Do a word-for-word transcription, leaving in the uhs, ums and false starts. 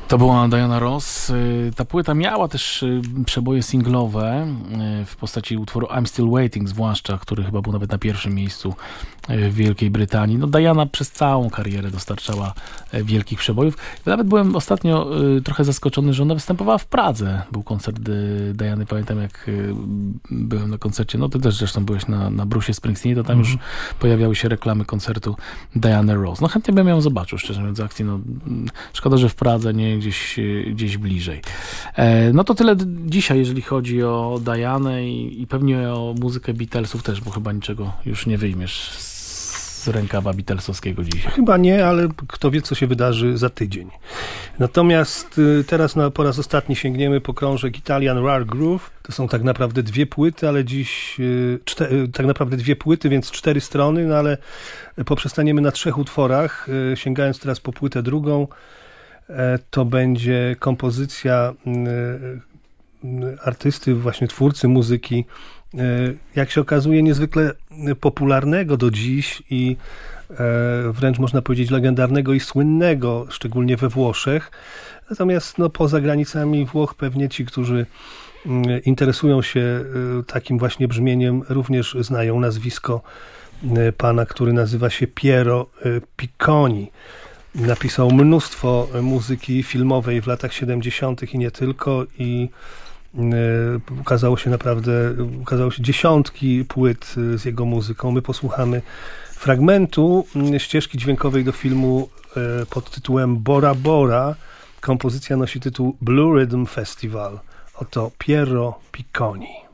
To była Diana Ross. Ta płyta miała też przeboje singlowe w postaci utworu I'm Still Waiting, zwłaszcza, który chyba był nawet na pierwszym miejscu w Wielkiej Brytanii. No, Diana przez całą karierę dostarczała wielkich przebojów. Nawet byłem ostatnio trochę zaskoczony, że ona występowała w Pradze. Był koncert Diany, pamiętam jak byłem na koncercie, no ty też zresztą byłeś na, na Bruce'ie Springsteenie, to tam mm. już pojawiały się reklamy koncertu Diany Ross. No chętnie bym ją zobaczył, szczerze mówiąc, akcji. No, szkoda, że w Pradze, nie gdzieś, gdzieś bliżej. E, no to tyle dzisiaj, jeżeli chodzi o Dianę i, i pewnie o muzykę Beatlesów też, bo chyba niczego już nie wyjmiesz z rękawa Beatlesowskiego dzisiaj. Chyba nie, ale kto wie, co się wydarzy za tydzień. Natomiast y, teraz na, po raz ostatni sięgniemy po krążek Italian Rare Groove. To są tak naprawdę dwie płyty, ale dziś y, czte, y, tak naprawdę dwie płyty, więc cztery strony, no ale poprzestaniemy na trzech utworach. Y, sięgając teraz po płytę drugą, y, to będzie kompozycja y, y, artysty, właśnie twórcy muzyki, jak się okazuje, niezwykle popularnego do dziś i wręcz można powiedzieć legendarnego i słynnego, szczególnie we Włoszech. Natomiast no, poza granicami Włoch pewnie ci, którzy interesują się takim właśnie brzmieniem, również znają nazwisko pana, który nazywa się Piero Picconi. Napisał mnóstwo muzyki filmowej w latach siedemdziesiątych i nie tylko, i ukazało się naprawdę, ukazało się dziesiątki płyt z jego muzyką. My posłuchamy fragmentu ścieżki dźwiękowej do filmu pod tytułem Bora Bora. Kompozycja nosi tytuł Blue Rhythm Festival. Oto Piero Picconi.